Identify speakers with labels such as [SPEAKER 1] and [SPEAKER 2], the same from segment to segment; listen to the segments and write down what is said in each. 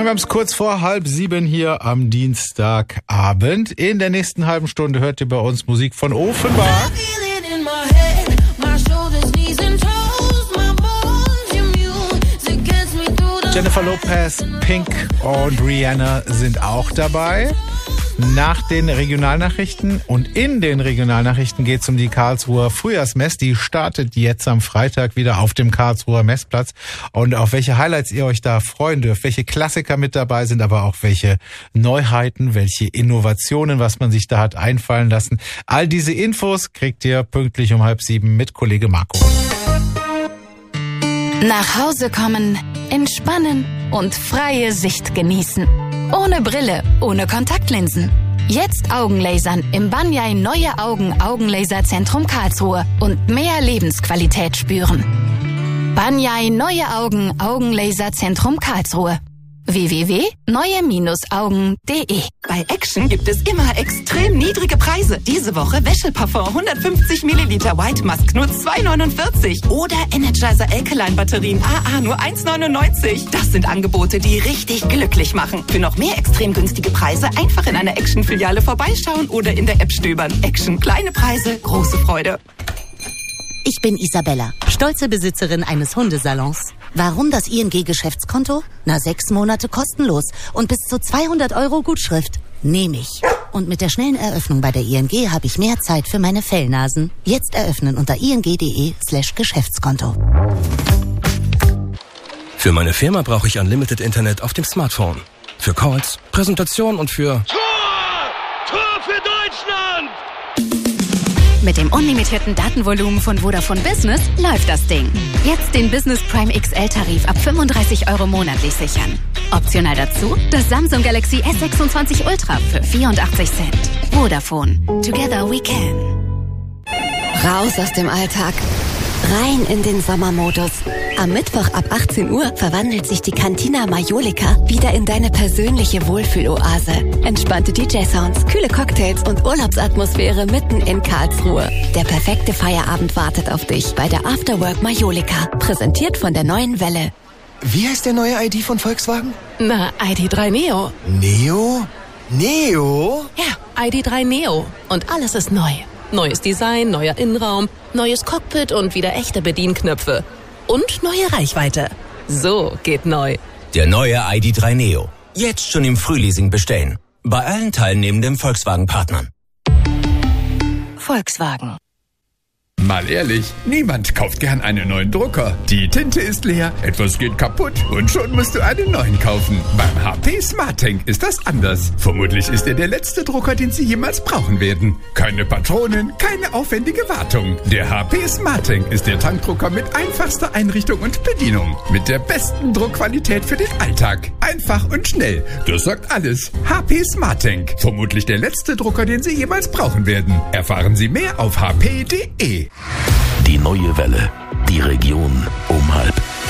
[SPEAKER 1] Wir haben es kurz vor 6:30 hier am Dienstagabend. In der nächsten halben Stunde hört ihr bei uns Musik von Offenbach. Jennifer Lopez, Pink und Rihanna sind auch dabei. Nach den Regionalnachrichten und in den Regionalnachrichten geht es um die Karlsruher Frühjahrsmess. Die startet jetzt am Freitag wieder auf dem Karlsruher Messplatz. Und auf welche Highlights ihr euch da freuen dürft, welche Klassiker mit dabei sind, aber auch welche Neuheiten, welche Innovationen, was man sich da hat einfallen lassen. All diese Infos kriegt ihr pünktlich um 6:30 mit Kollege Marco.
[SPEAKER 2] Nach Hause kommen, entspannen und freie Sicht genießen. Ohne Brille, ohne Kontaktlinsen. Jetzt Augenlasern im Banyai Neue Augen Augenlaserzentrum Karlsruhe und mehr Lebensqualität spüren. Banyai Neue Augen Augenlaserzentrum Karlsruhe. www.neue-augen.de.
[SPEAKER 3] Bei Action gibt es immer extrem niedrige Preise. Diese Woche Wäscheparfum 150 Milliliter White Musk nur 2,49 oder Energizer Alkaline Batterien AA nur 1,99. Das sind Angebote, die richtig glücklich machen. Für noch mehr extrem günstige Preise einfach in einer Action-Filiale vorbeischauen oder in der App stöbern. Action, kleine Preise, große Freude.
[SPEAKER 4] Ich bin Isabella, stolze Besitzerin eines Hundesalons. Warum das ING-Geschäftskonto? 6 Monate kostenlos und bis zu 200 € Gutschrift. Nehme ich. Und mit der schnellen Eröffnung bei der ING habe ich mehr Zeit für meine Fellnasen. Jetzt eröffnen unter ing.de/Geschäftskonto.
[SPEAKER 5] Für meine Firma brauche ich Unlimited Internet auf dem Smartphone. Für Calls, Präsentationen und für...
[SPEAKER 6] Tor! Tor für Deutschland!
[SPEAKER 2] Mit dem unlimitierten Datenvolumen von Vodafone Business läuft das Ding. Jetzt den Business Prime XL-Tarif ab 35 € monatlich sichern. Optional dazu das Samsung Galaxy S26 Ultra für 84 Cent. Vodafone. Together we can.
[SPEAKER 7] Raus aus dem Alltag. Rein in den Sommermodus. Am Mittwoch ab 18 Uhr verwandelt sich die Cantina Majolika wieder in deine persönliche Wohlfühloase. Entspannte DJ-Sounds, kühle Cocktails und Urlaubsatmosphäre mitten in Karlsruhe. Der perfekte Feierabend wartet auf dich bei der Afterwork Majolika. Präsentiert von der Neuen Welle.
[SPEAKER 8] Wie heißt der neue ID von Volkswagen?
[SPEAKER 9] Na, ID.3 Neo.
[SPEAKER 8] Neo? Neo?
[SPEAKER 9] Ja, ID.3 Neo. Und alles ist neu. Neues Design, neuer Innenraum, neues Cockpit und wieder echte Bedienknöpfe. Und neue Reichweite. So geht neu.
[SPEAKER 10] Der neue ID.3 Neo. Jetzt schon im Frühleasing bestellen. Bei allen teilnehmenden Volkswagen-Partnern.
[SPEAKER 9] Volkswagen.
[SPEAKER 11] Mal ehrlich, niemand kauft gern einen neuen Drucker. Die Tinte ist leer, etwas geht kaputt und schon musst du einen neuen kaufen. Beim HP SmartTank ist das anders. Vermutlich ist er der letzte Drucker, den Sie jemals brauchen werden. Keine Patronen, keine aufwendige Wartung. Der HP SmartTank ist der Tankdrucker mit einfachster Einrichtung und Bedienung. Mit der besten Druckqualität für den Alltag. Einfach und schnell. Das sagt alles. HP SmartTank. Vermutlich der letzte Drucker, den Sie jemals brauchen werden. Erfahren Sie mehr auf hp.de.
[SPEAKER 12] Die neue Welle. Die Region um 6:30.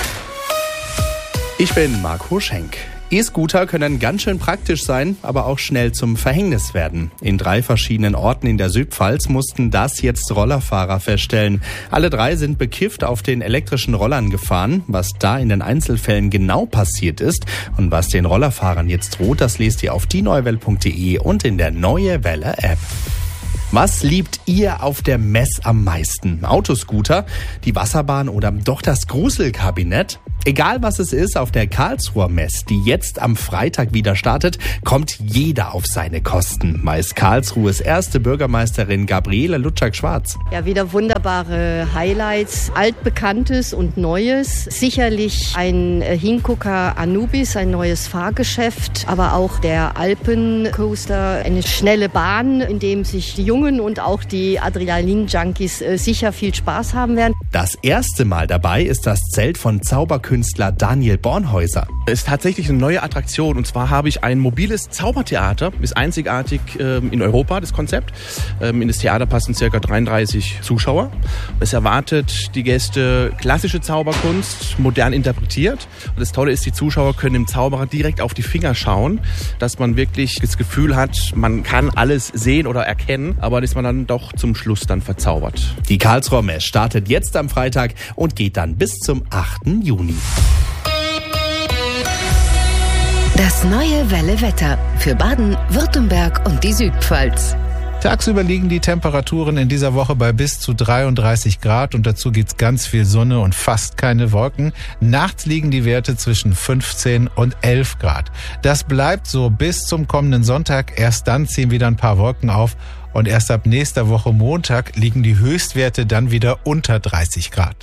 [SPEAKER 13] Ich bin Marco Schenk. E-Scooter können ganz schön praktisch sein, aber auch schnell zum Verhängnis werden. In 3 verschiedenen Orten in der Südpfalz mussten das jetzt Rollerfahrer feststellen. Alle 3 sind bekifft auf den elektrischen Rollern gefahren. Was da in den Einzelfällen genau passiert ist und was den Rollerfahrern jetzt droht, das lest ihr auf dieneuewelle.de und in der Neue Welle App. Was liebt ihr auf der Mess am meisten? Autoscooter, die Wasserbahn oder doch das Gruselkabinett? Egal was es ist, auf der Karlsruher Mess, die jetzt am Freitag wieder startet, kommt jeder auf seine Kosten. Weiß Karlsruhes erste Bürgermeisterin Gabriele Lutschak-Schwarz.
[SPEAKER 14] Ja, wieder wunderbare Highlights, Altbekanntes und Neues. Sicherlich ein Hingucker Anubis, ein neues Fahrgeschäft, aber auch der Alpencoaster, eine schnelle Bahn, in dem sich die Jungen und auch die Adrenalin-Junkies sicher viel Spaß haben werden.
[SPEAKER 13] Das erste Mal dabei ist das Zelt von Zauberkünstler Daniel Bornhäuser.
[SPEAKER 15] Es ist tatsächlich eine neue Attraktion und zwar habe ich ein mobiles Zaubertheater. Ist einzigartig in Europa, das Konzept. In das Theater passen ca. 33 Zuschauer. Es erwartet die Gäste klassische Zauberkunst, modern interpretiert. Und das Tolle ist, die Zuschauer können dem Zauberer direkt auf die Finger schauen, dass man wirklich das Gefühl hat, man kann alles sehen oder erkennen, aber ist man dann doch zum Schluss dann verzaubert.
[SPEAKER 13] Die Karlsruher Mess startet jetzt am Freitag und geht dann bis zum 8. Juni.
[SPEAKER 7] Das neue Welle-Wetter für Baden, Württemberg und die Südpfalz.
[SPEAKER 1] Tagsüber liegen die Temperaturen in dieser Woche bei bis zu 33 Grad und dazu gibt's ganz viel Sonne und fast keine Wolken. Nachts liegen die Werte zwischen 15 und 11 Grad. Das bleibt so bis zum kommenden Sonntag. Erst dann ziehen wieder ein paar Wolken auf und erst ab nächster Woche Montag liegen die Höchstwerte dann wieder unter 30 Grad.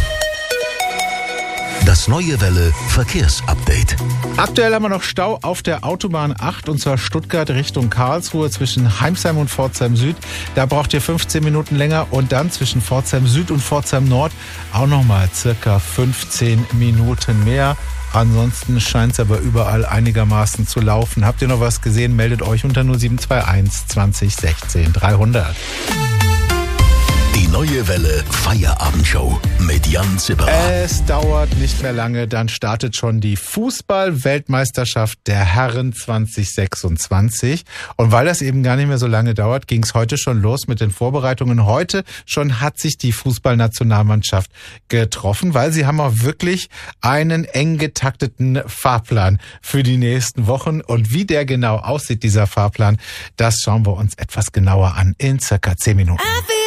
[SPEAKER 12] Das neue Welle Verkehrsupdate.
[SPEAKER 1] Aktuell haben wir noch Stau auf der Autobahn 8 und zwar Stuttgart Richtung Karlsruhe zwischen Heimsheim und Pforzheim Süd. Da braucht ihr 15 Minuten länger und dann zwischen Pforzheim Süd und Pforzheim Nord auch nochmal circa 15 Minuten mehr. Ansonsten scheint es aber überall einigermaßen zu laufen. Habt ihr noch was gesehen? Meldet euch unter 0721 20 16 300.
[SPEAKER 12] Die neue Welle Feierabendshow mit Jan Zipperer.
[SPEAKER 1] Es dauert nicht mehr lange, dann startet schon die Fußball-Weltmeisterschaft der Herren 2026. Und weil das eben gar nicht mehr so lange dauert, ging es heute schon los mit den Vorbereitungen. Heute schon hat sich die Fußballnationalmannschaft getroffen, weil sie haben auch wirklich einen eng getakteten Fahrplan für die nächsten Wochen. Und wie der genau aussieht, dieser Fahrplan, das schauen wir uns etwas genauer an in circa 10 Minuten.